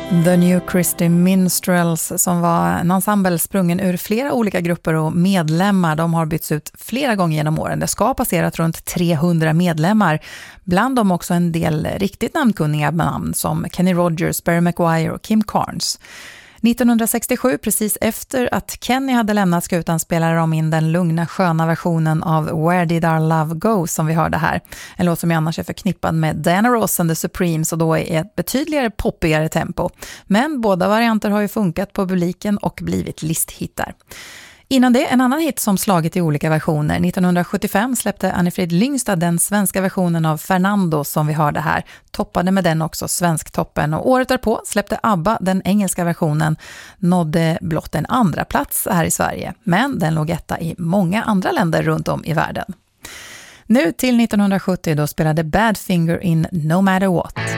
The New Christy Minstrels, som var en ensemble sprungen ur flera olika grupper och medlemmar. De har bytts ut flera gånger genom åren. Det ska ha passerat runt 300 medlemmar. Bland dem också en del riktigt namnkunniga namn som Kenny Rogers, Barry McGuire och Kim Carnes. 1967, precis efter att Kenny hade lämnat skutan, spelade de in den lugna, sköna versionen av Where Did Our Love Go som vi hörde här. En låt som annars är förknippad med Diana Ross and the Supremes och då är ett betydligare poppigare tempo. Men båda varianter har ju funkat på publiken och blivit listhittar. Innan det, en annan hit som slagit i olika versioner. 1975 släppte Anni-Frid Lyngstad den svenska versionen av Fernando som vi hörde här. Toppade med den också Svensktoppen. Och året därpå släppte ABBA den engelska versionen. Nådde blott en andra plats här i Sverige. Men den låg etta i många andra länder runt om i världen. Nu till 1970, då spelade Badfinger in No Matter What.